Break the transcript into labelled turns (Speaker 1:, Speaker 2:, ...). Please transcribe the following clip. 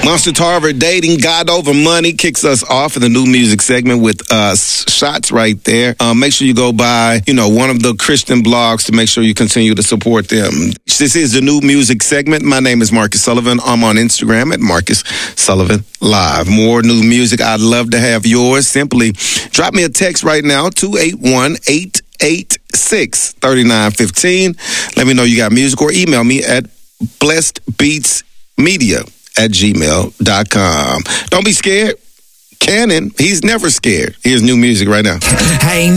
Speaker 1: Monster Tarver dating God over money kicks us off in the new music segment with shots right there. Make sure you go by, one of the Christian blogs to make sure you continue to support them. This is the new music segment. My name is Marcus Sullivan. I'm on Instagram at Marcus Sullivan Live. More new music. I'd love to have yours. Simply drop me a text right now, 281-886-3915. Let me know you got music, or email me at blessedbeatsmedia@gmail.com. Don't be scared. Cannon, he's never scared. Here's new music right now.
Speaker 2: Hey,